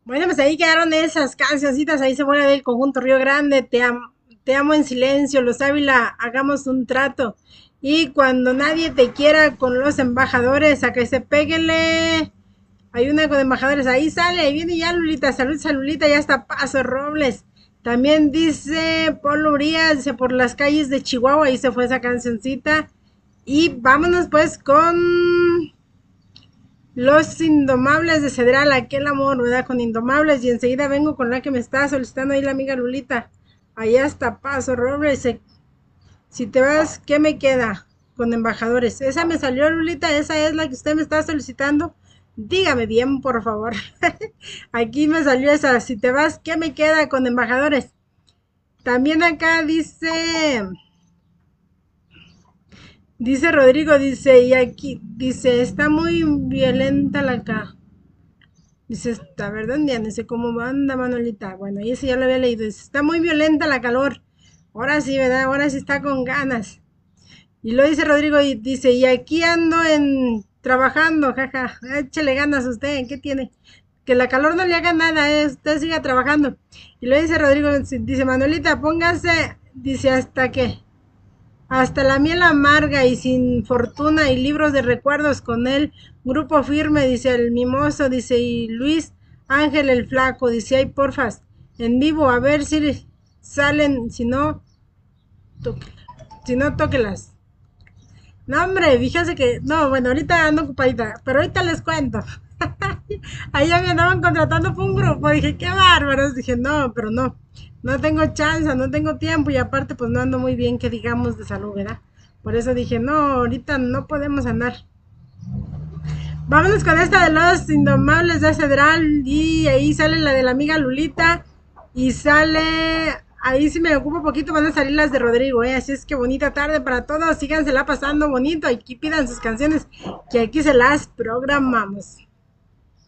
Bueno, pues ahí quedaron esas cancioncitas, ahí se vuelve del conjunto Río Grande, te amo en silencio, los Ávila, hagamos un trato. Y cuando nadie te quiera con los embajadores, a que se péguele. Hay una con embajadores, ahí sale, ahí viene ya Lulita, salud, saludita, ya está Paso Robles. También dice Polo Urias, dice por las calles de Chihuahua, ahí se fue esa cancioncita. Y vámonos pues con los Indomables de Cedral, aquel amor, ¿verdad? Con Indomables. Y enseguida vengo con la que me está solicitando ahí la amiga Lulita. Allá está Paso Robles. Si te vas, ¿qué me queda? Con embajadores. Esa me salió, Lulita, esa es la que usted me está solicitando. Dígame bien, por favor. Aquí me salió esa. Si te vas, ¿qué me queda con embajadores? También acá dice Rodrigo, dice, y aquí, dice, está muy violenta la acá. Dice, está verdad, ya no sé cómo anda Manolita. Bueno, y ese ya lo había leído. Dice, está muy violenta la calor. Ahora sí, ¿verdad? Ahora sí está con ganas. Y lo dice Rodrigo y dice, y aquí ando en trabajando, jaja, échele ganas a usted, ¿qué tiene? Que la calor no le haga nada, usted siga trabajando. Y lo dice Rodrigo, dice Manuelita, póngase, dice, hasta que, hasta la miel amarga y sin fortuna y libros de recuerdos con él, grupo firme, dice el mimoso, dice, y Luis Ángel el flaco, dice, ay porfas, en vivo, a ver si salen, si no, si no, tóquelas. No, hombre, fíjese que. No, bueno, ahorita ando ocupadita, pero ahorita les cuento. Ahí ya me andaban contratando por un grupo. Dije, qué bárbaros. Dije, no, pero no. No tengo chance, no tengo tiempo y aparte, pues no ando muy bien, que digamos, de salud, ¿verdad? Por eso dije, no, ahorita no podemos andar. Vámonos con esta de los Indomables de Cedral y ahí sale la de la amiga Lulita y sale, ahí sí me ocupo un poquito, van a salir las de Rodrigo, así es que bonita tarde para todos, sígansela pasando bonito, aquí pidan sus canciones que aquí se las programamos.